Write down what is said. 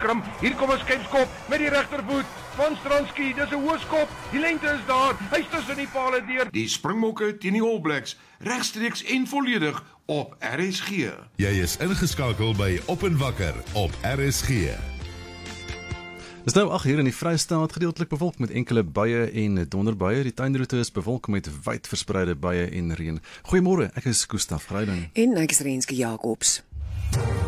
Pelgrim, hier kom 'n skepskop met die regtervoet. Van Stransky, dis 'n hoë skop. Die lengte is daar. Hy's tussen die pale deur. Die Springbokke teen die All Blacks, regstreeks en volledig op RSG. Jy is ingeskakel by Op en Wakker op RSG. Dis nou 8 hier in die Vrystaat, gedeeltelik bewolk met enkele buie en donderbuie. Die tuinroete is bewolk met wyd verspreide buie en reën. Goeiemôre, ek is Gustaf Vreiding. En ek is Renske Jacobs.